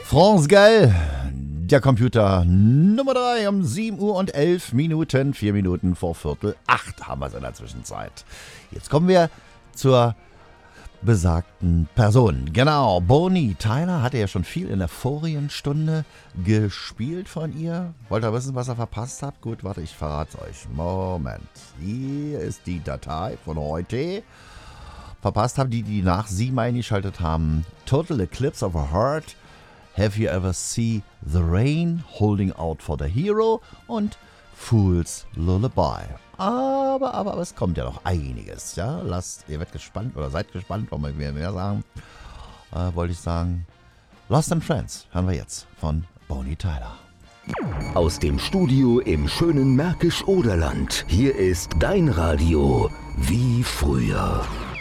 France Gall, der Computer Nummer 3 um 7 Uhr und 11 Minuten, 4 Minuten vor 7:45 haben wir es in der Zwischenzeit. Jetzt kommen wir zur besagten Person. Genau, Bonnie Tyler hatte ja schon viel in der vorigen Stunde gespielt von ihr. Wollt ihr wissen, was ihr verpasst habt? Gut, warte, ich verrate es euch. Moment, hier ist die Datei von heute. Verpasst haben die nach 7 eingeschaltet haben. Total Eclipse of a Heart. Have You Ever See the Rain, Holding Out for the Hero und Fool's Lullaby. Aber es kommt ja noch einiges. Ja? Ihr werdet gespannt oder seid gespannt, wollen wir mehr sagen. Wollte ich sagen, Lost and Friends hören wir jetzt von Bonnie Tyler. Aus dem Studio im schönen Märkisch-Oderland. Hier ist dein Radio wie früher.